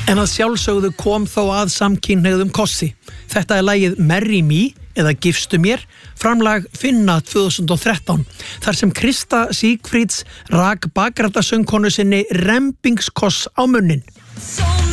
En að sjálfsögðu kom þó að samkynhneigðum kossi. Þetta er lagið Marry Me eða Gifstu mér, framlag Finna 2013, þar sem Krista Sigfríds rak bakræta söngkonu sinni rembingskoss á munnin.